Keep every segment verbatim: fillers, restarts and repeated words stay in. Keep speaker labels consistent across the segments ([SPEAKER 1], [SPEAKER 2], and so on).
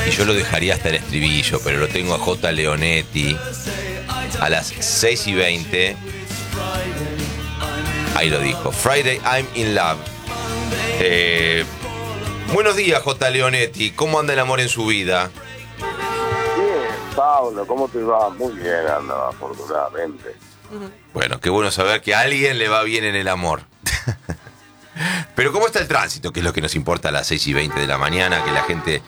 [SPEAKER 1] y yo lo dejaría hasta el estribillo, pero lo tengo a J. Leonetti a las seis y veinte. Ahí lo dijo. Friday I'm in love. Eh, buenos días, J. Leonetti. ¿Cómo anda el amor en su vida?
[SPEAKER 2] Bien, Pablo, ¿cómo te va? Muy bien, anda, afortunadamente.
[SPEAKER 1] Bueno, qué bueno saber que a alguien le va bien en el amor. Pero ¿cómo está el tránsito? Que es lo que nos importa a las seis y veinte de la mañana, que la gente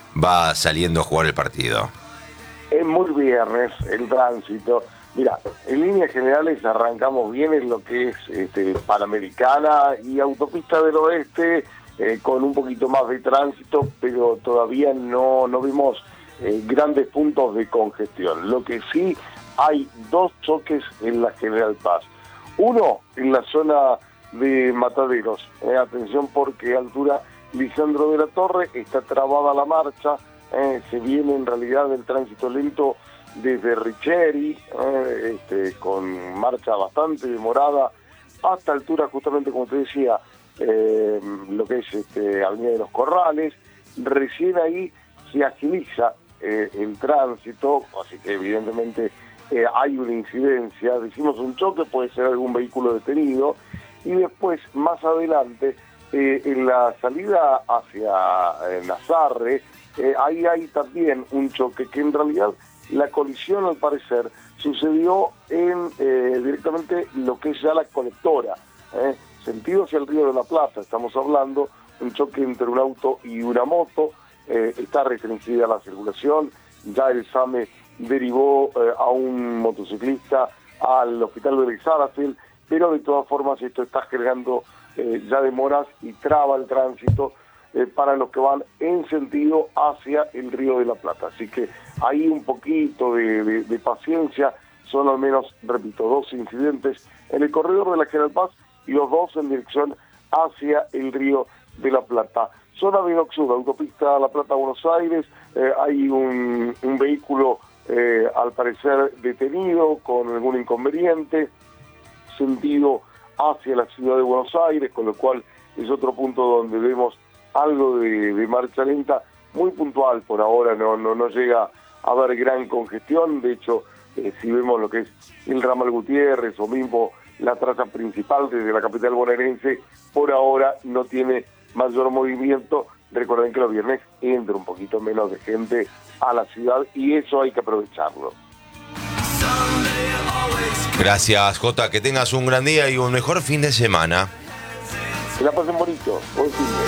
[SPEAKER 1] va saliendo a jugar el partido.
[SPEAKER 2] Es muy viernes el tránsito. Mira, en líneas generales arrancamos bien en lo que es este, Panamericana y Autopista del Oeste, eh, con un poquito más de tránsito, pero todavía no, no vemos eh, grandes puntos de congestión. Lo que sí, hay dos choques en la General Paz. Uno en la zona de Mataderos. Eh, atención porque a altura Lisandro de la Torre está trabada la marcha. Eh, se viene en realidad el tránsito lento desde Richeri, eh, este, con marcha bastante demorada hasta altura, justamente como te decía, eh, lo que es este, Avenida de los Corrales. Recién ahí se agiliza eh, el tránsito, así que evidentemente eh, hay una incidencia. Decimos un choque, puede ser algún vehículo detenido, y después más adelante eh, en la salida hacia eh, Nazarre, eh, ahí hay también un choque que en realidad la colisión al parecer sucedió en eh, directamente lo que es ya la colectora, eh, sentido hacia el Río de la Plata. Estamos hablando un choque entre un auto y una moto. Eh, está restringida la circulación, ya el SAME derivó eh, a un motociclista al hospital de Sarafil, pero de todas formas esto está generando eh, ya demoras y traba el tránsito eh, para los que van en sentido hacia el Río de la Plata. Así que hay un poquito de, de, de paciencia. Son al menos, repito, dos incidentes en el corredor de la General Paz y los dos en dirección hacia el Río de la Plata. Zona de Sur, autopista La Plata-Buenos Aires, eh, hay un, un vehículo eh, al parecer detenido con algún inconveniente, sentido hacia la ciudad de Buenos Aires, con lo cual es otro punto donde vemos algo de, de marcha lenta, muy puntual por ahora, no, no, no llega a haber gran congestión. De hecho, eh, si vemos lo que es el ramal Gutiérrez o mismo la traza principal desde la capital bonaerense, por ahora no tiene mayor movimiento. Recuerden que los viernes entra un poquito menos de gente a la ciudad y eso hay que aprovecharlo.
[SPEAKER 1] Gracias, Jota, que tengas un gran día y un mejor fin de semana.
[SPEAKER 2] Que la pasen bonito. Buen fin de.